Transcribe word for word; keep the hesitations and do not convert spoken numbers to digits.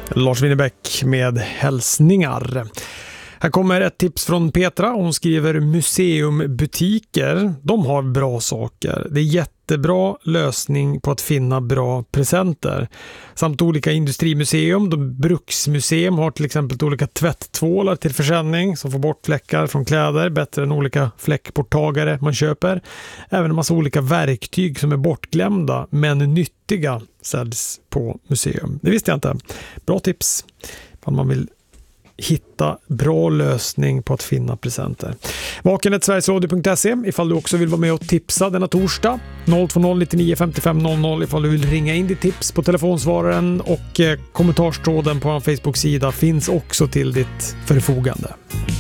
Lars Winnerbäck med hälsningar. Här kommer ett tips från Petra. Hon skriver museumbutiker. De har bra saker. Det är jättebra lösning på att finna bra presenter. Samt olika industrimuseum. De bruksmuseum har till exempel olika tvätttvålar till försäljning som får bort fläckar från kläder. Bättre än olika fläckborttagare man köper. Även en massa olika verktyg som är bortglömda men nyttiga säljs på museum. Det visste jag inte. Bra tips om man vill hitta bra lösning på att finna presenter. Vakenet sverigesradio punkt se ifall du också vill vara med och tipsa denna torsdag. noll två noll nio nio fem fem noll noll ifall du vill ringa in ditt tips på telefonsvararen, och eh, kommentarstråden på en Facebook-sida finns också till ditt förfogande.